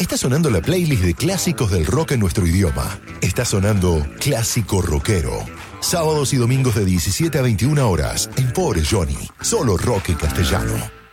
Está sonando la playlist de clásicos del rock en nuestro idioma. Está sonando Clásico Rockero. Sábados y domingos de 17 a 21 horas en Pobre Johnny. Solo rock en castellano.